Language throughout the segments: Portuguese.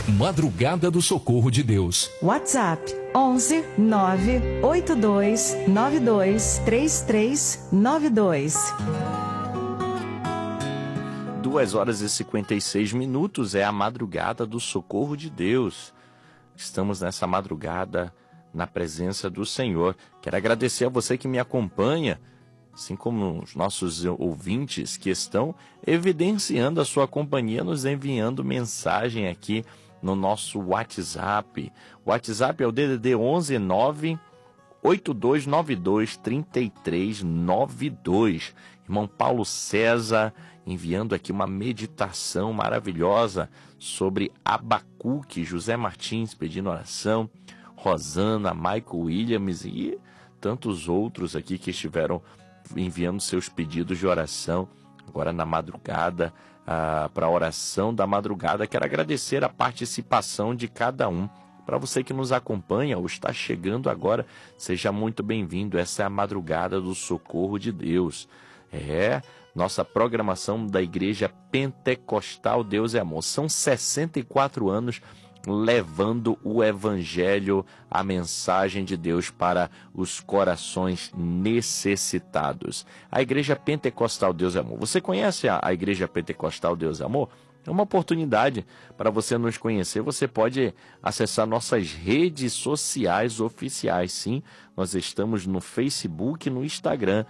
Madrugada do Socorro de Deus. WhatsApp 11 982 92 3392. 2h56 é a Madrugada do Socorro de Deus. Estamos nessa madrugada na presença do Senhor. Quero agradecer a você que me acompanha, assim como os nossos ouvintes que estão evidenciando a sua companhia, nos enviando mensagem aqui no nosso WhatsApp. O WhatsApp é o DDD 11 9 8292 3392. Irmão Paulo César enviando aqui uma meditação maravilhosa sobre Abacuque. José Martins pedindo oração. Rosana, Michael Williams e tantos outros aqui que estiveram enviando seus pedidos de oração agora na madrugada, para a oração da madrugada. Quero agradecer a participação de cada um. Para você que nos acompanha ou está chegando agora, seja muito bem-vindo. Essa é a Madrugada do Socorro de Deus. Nossa programação da Igreja Pentecostal Deus é Amor. São 64 anos levando o Evangelho, a mensagem de Deus para os corações necessitados. A Igreja Pentecostal Deus é Amor. Você conhece a Igreja Pentecostal Deus é Amor? É uma oportunidade para você nos conhecer. Você pode acessar nossas redes sociais oficiais. Sim, nós estamos no Facebook, no Instagram,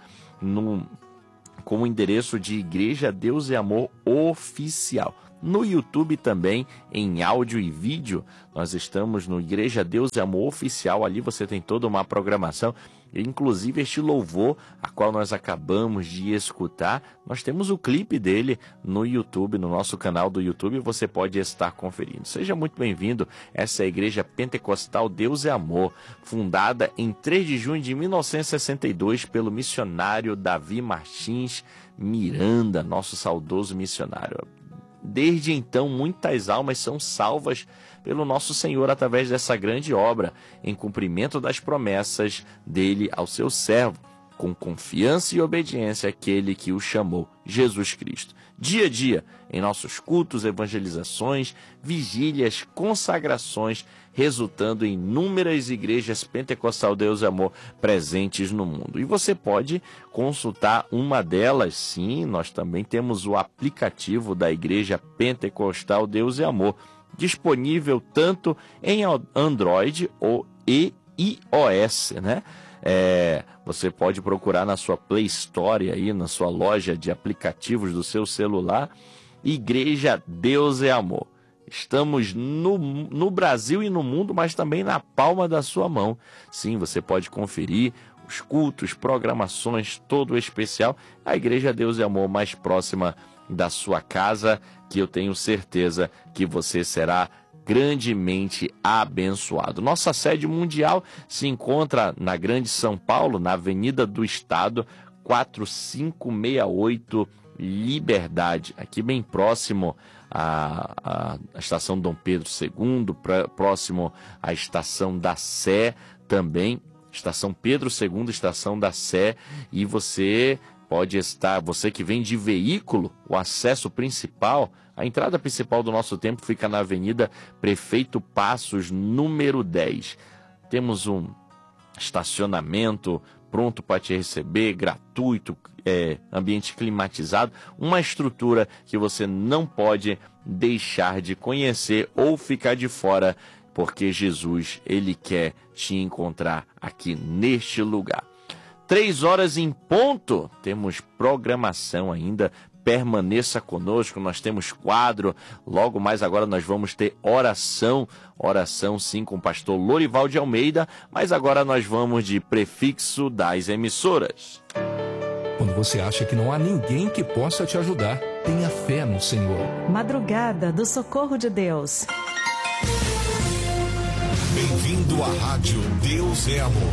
com o endereço de Igreja Deus é Amor Oficial. No YouTube também, em áudio e vídeo, nós estamos no Igreja Deus é Amor Oficial. Ali você tem toda uma programação, inclusive este louvor, a qual nós acabamos de escutar. Nós temos o clipe dele no YouTube, no nosso canal do YouTube, você pode estar conferindo. Seja muito bem-vindo. Essa é a Igreja Pentecostal Deus é Amor, fundada em 3 de junho de 1962 pelo missionário Davi Martins Miranda, nosso saudoso missionário. Desde então, muitas almas são salvas pelo nosso Senhor através dessa grande obra, em cumprimento das promessas dele ao seu servo, com confiança e obediência àquele que o chamou, Jesus Cristo. Dia a dia, em nossos cultos, evangelizações, vigílias, consagrações, resultando em inúmeras igrejas Pentecostal Deus é Amor presentes no mundo. E você pode consultar uma delas, sim, nós também temos o aplicativo da Igreja Pentecostal Deus é Amor, disponível tanto em Android e iOS, né? Você pode procurar na sua Play Store, aí, na sua loja de aplicativos do seu celular, Igreja Deus é Amor. Estamos no Brasil e no mundo, mas também na palma da sua mão. Sim, você pode conferir os cultos, programações, todo especial. A Igreja Deus é Amor mais próxima da sua casa, que eu tenho certeza que você será grandemente abençoado. Nossa sede mundial se encontra na Grande São Paulo, na Avenida do Estado, 4568 Liberdade, aqui bem próximo à estação Dom Pedro II, próximo à estação da Sé também, estação Pedro II, estação da Sé, e você pode estar, você que vem de veículo, o acesso principal, a entrada principal do nosso templo fica na Avenida Prefeito Passos, número 10. Temos um estacionamento pronto para te receber, gratuito, ambiente climatizado, uma estrutura que você não pode deixar de conhecer ou ficar de fora, porque Jesus, ele quer te encontrar aqui neste lugar. 3 horas em ponto, temos programação ainda, permaneça conosco, nós temos quadro, logo mais agora nós vamos ter oração sim com o pastor Lorival de Almeida, mas agora nós vamos de prefixo das emissoras. Quando você acha que não há ninguém que possa te ajudar, tenha fé no Senhor. Madrugada do Socorro de Deus. Bem-vindo à Rádio Deus é Amor.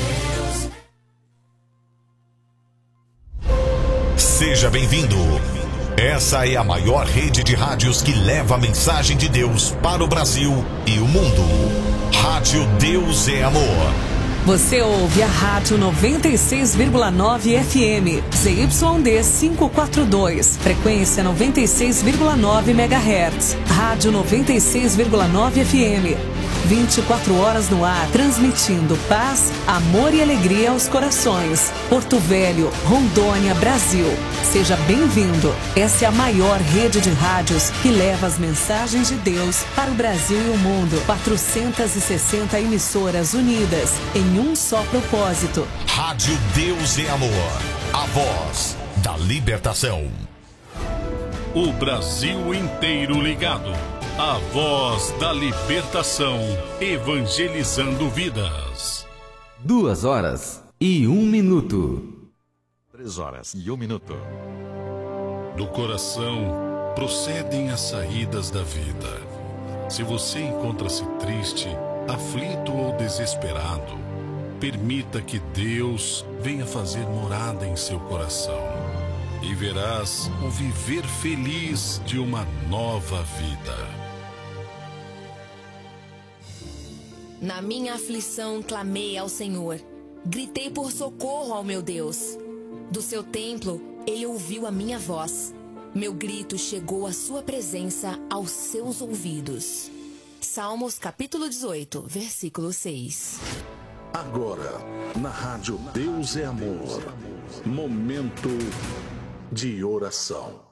Seja bem-vindo. Essa é a maior rede de rádios que leva a mensagem de Deus para o Brasil e o mundo. Rádio Deus é Amor. Você ouve a Rádio 96,9 FM, ZYD 542, frequência 96,9 MHz. Rádio 96,9 FM, 24 horas no ar, transmitindo paz, amor e alegria aos corações. Porto Velho, Rondônia, Brasil. Seja bem-vindo. Essa é a maior rede de rádios que leva as mensagens de Deus para o Brasil e o mundo. 460 emissoras unidas em um só propósito. Rádio Deus é Amor, a voz da libertação. O Brasil inteiro ligado. A voz da libertação, evangelizando vidas. 2 horas e 1 minuto. 3 horas e 1 minuto. Do coração procedem as saídas da vida. Se você encontra-se triste, aflito ou desesperado, permita que Deus venha fazer morada em seu coração. E verás o viver feliz de uma nova vida. Na minha aflição clamei ao Senhor, gritei por socorro ao meu Deus. Do seu templo ele ouviu a minha voz, meu grito chegou à sua presença aos seus ouvidos. Salmos capítulo 18, versículo 6. Agora, na Rádio Deus é Amor, momento de oração.